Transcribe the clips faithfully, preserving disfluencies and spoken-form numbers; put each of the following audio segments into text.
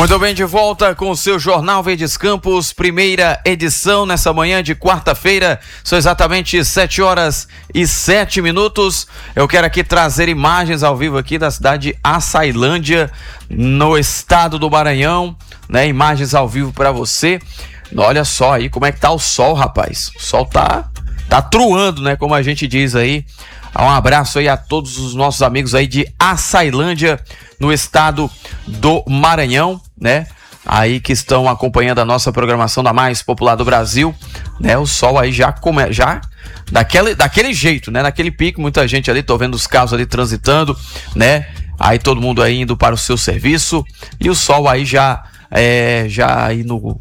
Muito bem, de volta com o seu Jornal Verdes Campos, primeira edição nessa manhã de quarta-feira, são exatamente sete horas e sete minutos. Eu quero aqui trazer imagens ao vivo aqui da cidade de Açailândia, no estado do Maranhão, né? Imagens ao vivo para você. Olha só aí como é que tá o sol, rapaz. O sol tá, tá truando, né? Como a gente diz aí. Um abraço aí a todos os nossos amigos aí de Açailândia, no estado do Maranhão, né? Aí que estão acompanhando a nossa programação da mais popular do Brasil, né? O sol aí já come, já daquele, daquele jeito, né? Naquele pico, muita gente ali, tô vendo os carros ali transitando, né? Aí todo mundo aí indo para o seu serviço e o sol aí já é, já aí no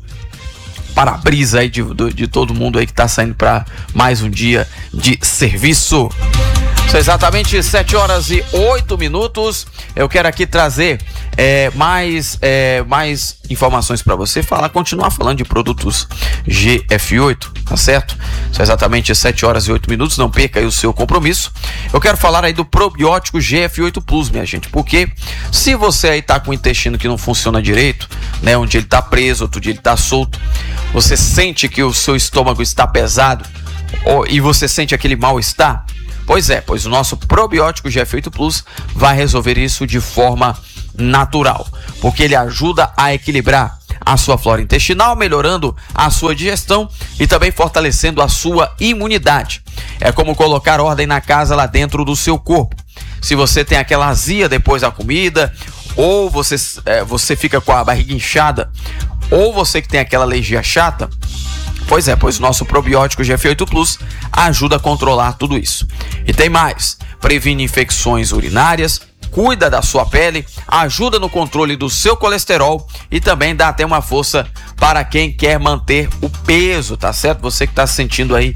para-brisa aí de, de, de todo mundo aí que tá saindo para mais um dia de serviço. São exatamente sete horas e oito minutos. Eu quero aqui trazer é, mais, é, mais informações para você, falar, continuar falando de produtos G F oito, tá certo? São exatamente sete horas e oito minutos, não perca aí o seu compromisso. Eu quero falar aí do probiótico G F oito Plus, minha gente, porque se você aí tá com o intestino que não funciona direito, né? Um dia ele tá preso, outro dia ele tá solto, você sente que o seu estômago está pesado ou, e você sente aquele mal-estar, pois é, pois o nosso probiótico G F oito Plus vai resolver isso de forma natural, porque ele ajuda a equilibrar a sua flora intestinal, melhorando a sua digestão e também fortalecendo a sua imunidade. É como colocar ordem na casa lá dentro do seu corpo. Se você tem aquela azia depois da comida, ou você, é, você fica com a barriga inchada, ou você que tem aquela alergia chata, pois é, pois o nosso probiótico G F oito Plus ajuda a controlar tudo isso. E tem mais, previne infecções urinárias, cuida da sua pele, ajuda no controle do seu colesterol e também dá até uma força para quem quer manter o peso, tá certo? Você que está se sentindo aí,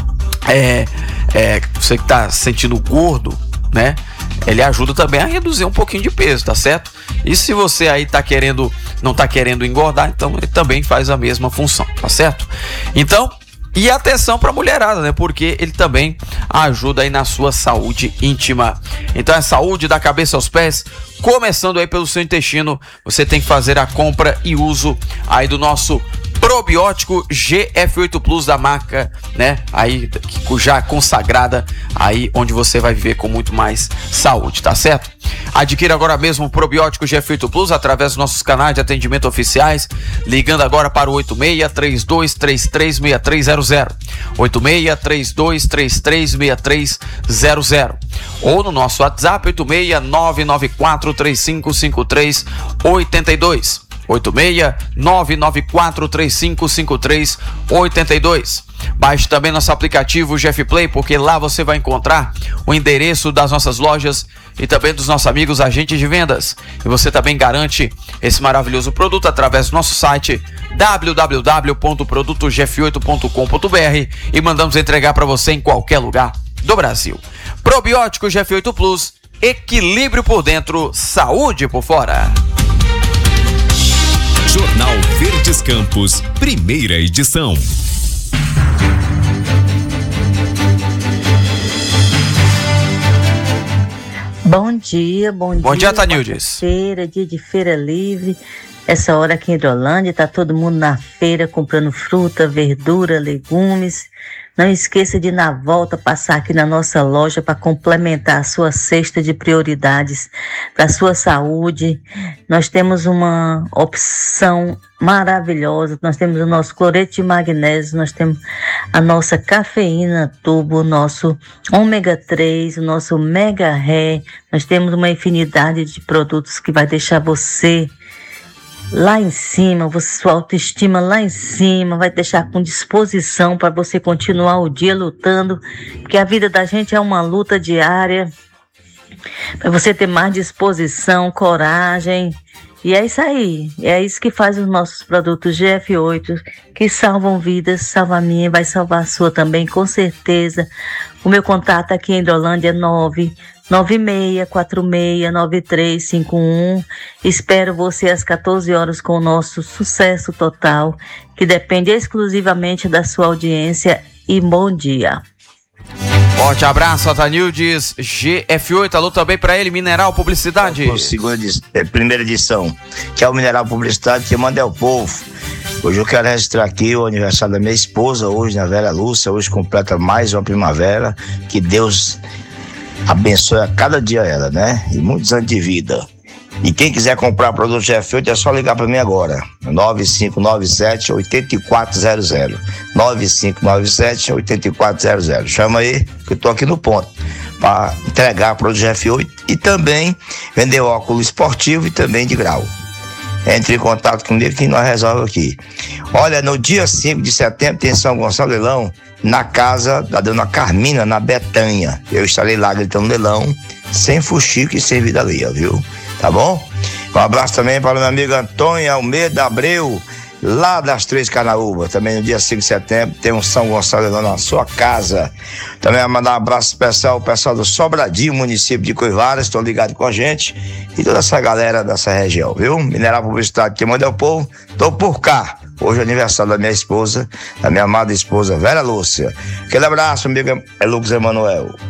é, é, você que está se sentindo gordo, né? Ele ajuda também a reduzir um pouquinho de peso, tá certo? E se você aí tá querendo, não tá querendo engordar, então ele também faz a mesma função, tá certo? Então, e atenção pra mulherada, né? Porque ele também ajuda aí na sua saúde íntima. Então é saúde da cabeça aos pés, começando aí pelo seu intestino. Você tem que fazer a compra e uso aí do nosso probiótico G F oito Plus da marca, né? Aí já consagrada, aí onde você vai viver com muito mais saúde, tá certo? Adquira agora mesmo o probiótico G F oito Plus através dos nossos canais de atendimento oficiais, ligando agora para o oito seis três dois três três seis três zero zero, oito seis três dois três três seis três zero zero, ou no nosso WhatsApp oito seis nove nove quatro três cinco cinco três oito dois, oito seis nove nove quatro três cinco cinco três oito dois. Baixe também nosso aplicativo G F Play, porque lá você vai encontrar o endereço das nossas lojas e também dos nossos amigos agentes de vendas. E você também garante esse maravilhoso produto através do nosso site w w w ponto produto g f oito ponto com ponto b r e mandamos entregar para você em qualquer lugar do Brasil. Probiótico G F oito Plus, equilíbrio por dentro, saúde por fora. Jornal Verdes Campos, primeira edição. Bom dia, bom, bom dia. dia, Tanildes. Feira, dia de feira livre. Essa hora aqui em Hidrolândia, tá todo mundo na feira comprando fruta, verdura, legumes. Não esqueça de, na volta, passar aqui na nossa loja para complementar a sua cesta de prioridades para a sua saúde. Nós temos uma opção maravilhosa. Nós temos o nosso cloreto de magnésio, nós temos a nossa cafeína tubo, o nosso ômega três, o nosso mega ré. Nós temos uma infinidade de produtos que vai deixar você lá em cima, você, sua autoestima lá em cima, vai deixar com disposição para você continuar o dia lutando, porque a vida da gente é uma luta diária, para você ter mais disposição, coragem, e é isso aí, é isso que faz os nossos produtos G F oito, que salvam vidas, salva a minha, vai salvar a sua também, com certeza. O meu contato aqui em Hidrolândia é nove nove seis quatro seis nove três cinco um. Espero você às quatorze horas com o nosso sucesso total, que depende exclusivamente da sua audiência, e bom dia. Forte abraço, Atanildes. G F oito, alô também pra ele, Mineral Publicidade. Segunda, é, primeira edição, que é o Mineral Publicidade, que manda é o povo. Hoje eu quero registrar aqui o aniversário da minha esposa, hoje na Vera Lúcia, hoje completa mais uma primavera, que Deus abençoe a cada dia ela, né? E muitos anos de vida. E quem quiser comprar produto G F oito é só ligar para mim agora, nove cinco nove sete, oito quatro zero zero, nove cinco nove sete, oito quatro zero zero. Chama aí que eu tô aqui no ponto para entregar produto G F oito e também vender óculos esportivo e também de grau. Entre em contato comigo que nós resolvemos aqui. Olha, no dia cinco de setembro tem São Gonçalo Leilão na casa da dona Carmina, na Betanha. Eu estarei lá gritando leilão, sem fuxico e sem vida alheia, viu? Tá bom? Um abraço também para o meu amigo Antônio Almeida Abreu, lá das Três Canaúbas. Também no dia cinco de setembro tem um São Gonçalo lá na sua casa. Também vou mandar um abraço especial ao pessoal do Sobradinho, município de Coivaras, estão ligados com a gente. E toda essa galera dessa região, viu? Mineral Publicidade, que manda é o povo. Tô por cá. Hoje é aniversário da minha esposa, da minha amada esposa Vera Lúcia. Aquele abraço, amigo, é Lucas Emanuel.